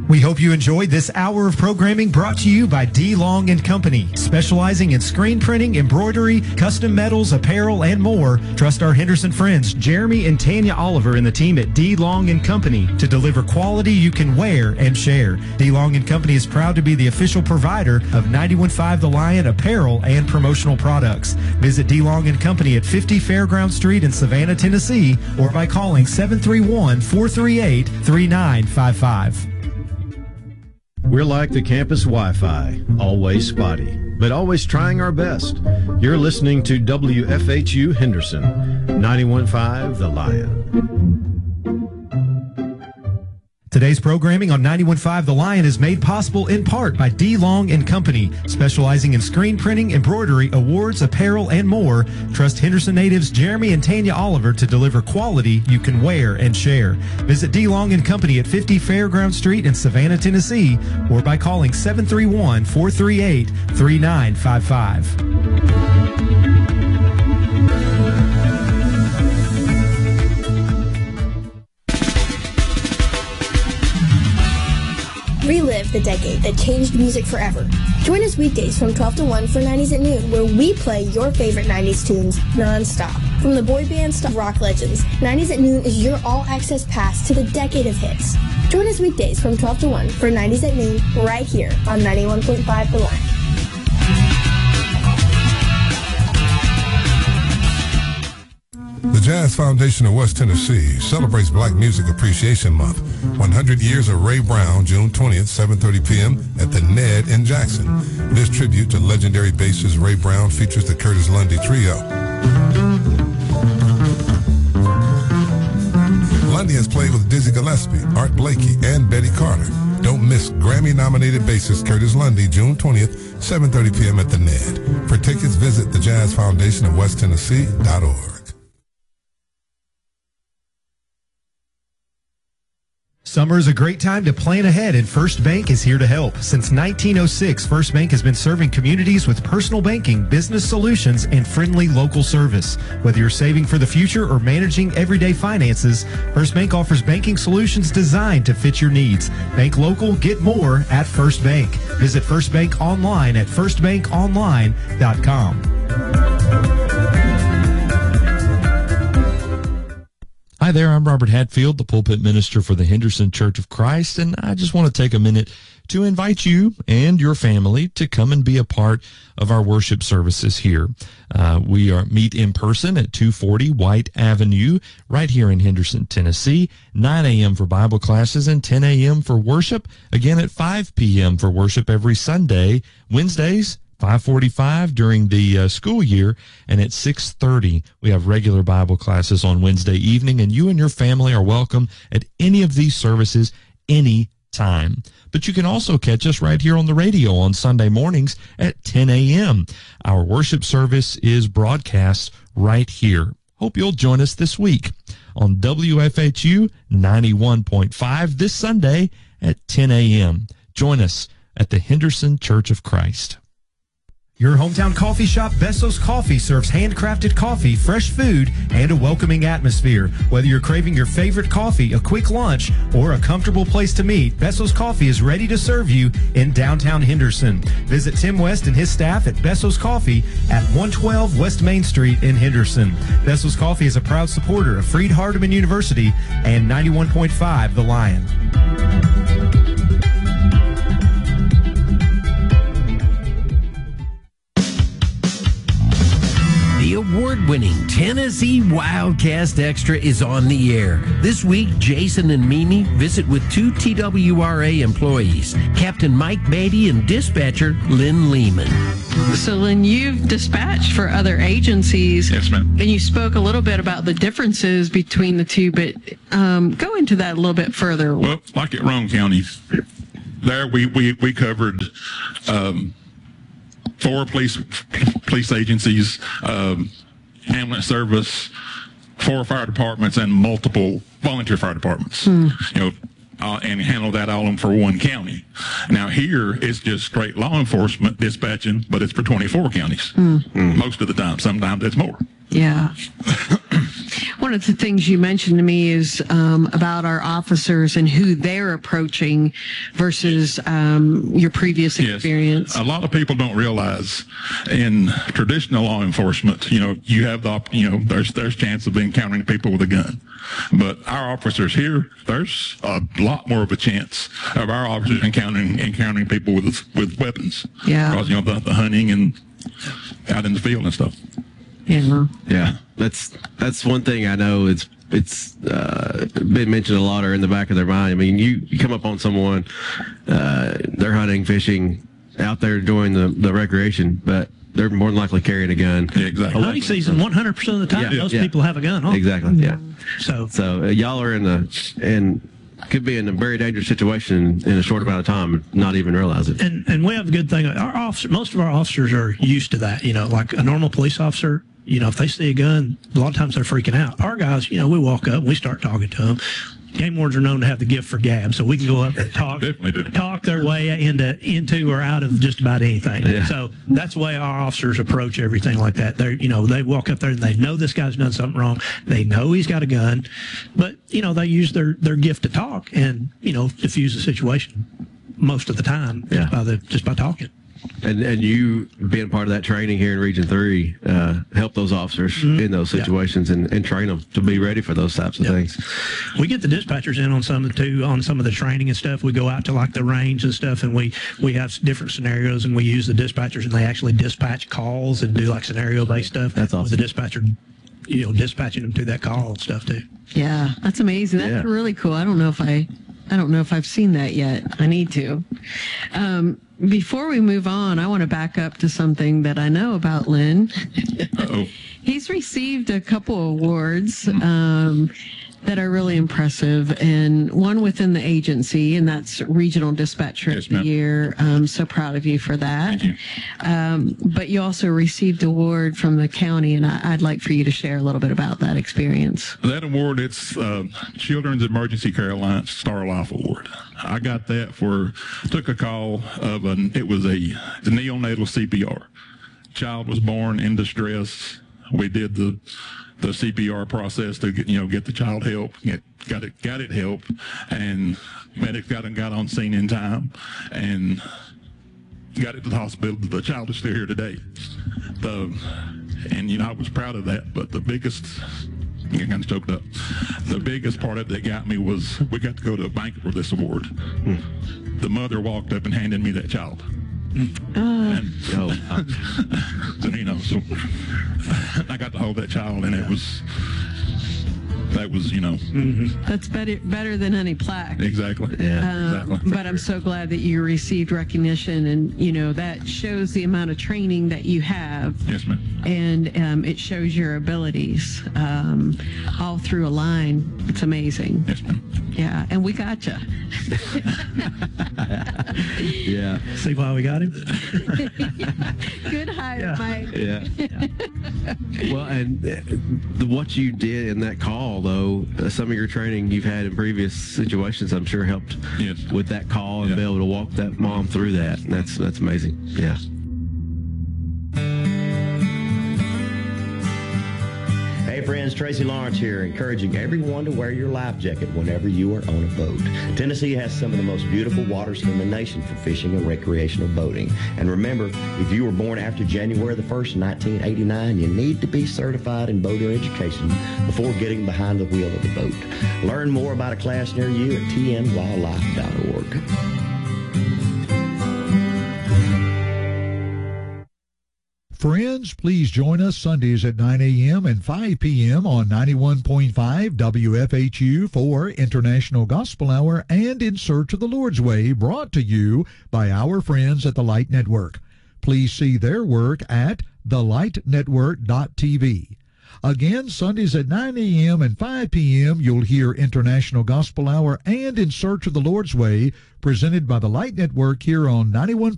We hope you enjoyed this hour of programming brought to you by D. Long & Company, specializing in screen printing, embroidery, custom metals, apparel, and more. Trust our Henderson friends, Jeremy and Tanya Oliver and the team at D. Long & Company to deliver quality you can wear and share. D. Long & Company is proud to be the official provider of 91.5 The Lion apparel and promotional products. Visit D. Long & Company at 50 Fairground Street in Savannah, Tennessee, or by calling 731-438-3955. We're like the campus Wi-Fi, always spotty, but always trying our best. You're listening to WFHU Henderson, 91.5 The Lion. Today's programming on 91.5 The Lion is made possible in part by D. Long & Company, specializing in screen printing, embroidery, awards, apparel, and more. Trust Henderson natives Jeremy and Tanya Oliver to deliver quality you can wear and share. Visit D. Long & Company at 50 Fairground Street in Savannah, Tennessee, or by calling 731-438-3955. Relive the decade that changed music forever. Join us weekdays from 12 to 1 for 90s at noon, where we play your favorite 90s tunes non-stop. From the boy bands to rock legends, 90s at noon is your all-access pass to the decade of hits. Join us weekdays from 12 to 1 for 90s at noon, right here on 91.5 The Lion. The Jazz Foundation of West Tennessee celebrates Black Music Appreciation Month. 100 years of Ray Brown, June 20th, 7:30 p.m. at the Ned in Jackson. This tribute to legendary bassist Ray Brown features the Curtis Lundy Trio. Lundy has played with Dizzy Gillespie, Art Blakey, and Betty Carter. Don't miss Grammy-nominated bassist Curtis Lundy, June 20th, 7:30 p.m. at the Ned. For tickets, visit the Jazz Foundation of West Tennessee.org. Summer is a great time to plan ahead, and First Bank is here to help. Since 1906, First Bank has been serving communities with personal banking, business solutions, and friendly local service. Whether you're saving for the future or managing everyday finances, First Bank offers banking solutions designed to fit your needs. Bank local, get more at First Bank. Visit First Bank online at firstbankonline.com. Hi there, I'm Robert Hatfield, the pulpit minister for the Henderson Church of Christ, and I just want to take a minute to invite you and your family to come and be a part of our worship services here. We meet in person at 240 White Avenue, right here in Henderson, Tennessee, 9 a.m. for Bible classes and 10 a.m. for worship, again at 5 p.m. for worship every Sunday, Wednesdays, 5:45 during the school year, and at 6:30 we have regular Bible classes on Wednesday evening, and you and your family are welcome at any of these services any time. But you can also catch us right here on the radio on Sunday mornings at 10 a.m. Our worship service is broadcast right here. Hope you'll join us this week on WFHU 91.5 this Sunday at 10 a.m. Join us at the Henderson Church of Christ. Your hometown coffee shop, Bessos Coffee, serves handcrafted coffee, fresh food, and a welcoming atmosphere. Whether you're craving your favorite coffee, a quick lunch, or a comfortable place to meet, Bessos Coffee is ready to serve you in downtown Henderson. Visit Tim West and his staff at Bessos Coffee at 112 West Main Street in Henderson. Bessos Coffee is a proud supporter of Freed-Hardeman University and 91.5 The Lion. The award-winning Tennessee Wildcast Extra is on the air. This week, Jason and Mimi visit with two TWRA employees, Captain Mike Beatty and dispatcher Lynn Lehman. So, Lynn, you've dispatched for other agencies. Yes, ma'am. And you spoke a little bit about the differences between the two, but go into that a little bit further. Well, like at Roane County, there we covered 4 police agencies, ambulance service, 4 fire departments, and multiple volunteer fire departments. And handle that all for one county. Now here it's just straight law enforcement dispatching, but it's for 24 counties most of the time. Sometimes it's more. Yeah. One one of the things you mentioned to me is about our officers and who they're approaching versus your previous experience. Yes. A lot of people don't realize in traditional law enforcement, you have there's chance of encountering people with a gun. But our officers here, there's a lot more of a chance of our officers encountering people with weapons. Yeah. Because, the hunting and out in the field and stuff. Yeah. Yeah. That's one thing I know it's been mentioned a lot or in the back of their mind. I mean, you come up on someone, they're hunting, fishing, out there doing the recreation, but they're more than likely carrying a gun. Yeah, exactly. Hunting season, 100% of the time, most people have a gun. Huh? Exactly. Yeah. So y'all are could be in a very dangerous situation in a short amount of time and not even realize it. And we have a good thing. Most of our officers are used to that. Like a normal police officer, if they see a gun, a lot of times they're freaking out. Our guys, we walk up and we start talking to them. Game wardens are known to have the gift for gab, so we can go up and talk their way into or out of just about anything. Yeah. So that's the way our officers approach everything like that. They walk up there and they know this guy's done something wrong. They know he's got a gun, but they use their gift to talk and diffuse the situation most of the time just by talking. And you being part of that training here in Region 3, help those officers in those situations and train them to be ready for those types of things. We get the dispatchers in on some of the training and stuff. We go out to like the range and stuff, and we have different scenarios, and we use the dispatchers, and they actually dispatch calls and do like scenario-based stuff. That's awesome. With the dispatcher, dispatching them to that call and stuff too. Yeah, that's amazing. That's really cool. I don't know if I've seen that yet. I need to. Before we move on, I want to back up to something that I know about Lynn. Uh-oh. He's received a couple awards that are really impressive, and one within the agency, and that's Regional Dispatcher of the Year. I'm so proud of you for that. Thank you. But you also received an award from the county, and I'd like for you to share a little bit about that experience. That award, it's Children's Emergency Care Alliance Star Life Award. I got that took a call of it was a neonatal CPR. Child was born in distress. We did the CPR process to get the child help, got it help, and medics got on scene in time and got it to the hospital. The child is still here today. I was proud of that, but the biggest, I kind of choked up. The biggest part of it that got me was we got to go to a banquet for this award. The mother walked up and handed me that child. And, so I got to hold that child, and that was That's better than any plaque. Exactly. Yeah. Exactly. But I'm so glad that you received recognition, and that shows the amount of training that you have. Yes, ma'am. And it shows your abilities all through a line. It's amazing. Yes, ma'am. Yeah, and we got you. Yeah. See why we got him? Good hire, Mike. Yeah. Well, and what you did in that call, though, some of your training you've had in previous situations, I'm sure helped with that call and be able to walk that mom through that. And that's amazing. Yeah. Hey friends, Tracy Lawrence here, encouraging everyone to wear your life jacket whenever you are on a boat. Tennessee has some of the most beautiful waters in the nation for fishing and recreational boating. And remember, if you were born after January the 1st, 1989, you need to be certified in boater education before getting behind the wheel of the boat. Learn more about a class near you at tnwildlife.org. Friends, please join us Sundays at 9 a.m. and 5 p.m. on 91.5 WFHU for International Gospel Hour and In Search of the Lord's Way, brought to you by our friends at the Light Network. Please see their work at thelightnetwork.tv. Again, Sundays at 9 a.m. and 5 p.m., you'll hear International Gospel Hour and In Search of the Lord's Way, presented by the Light Network here on 91.5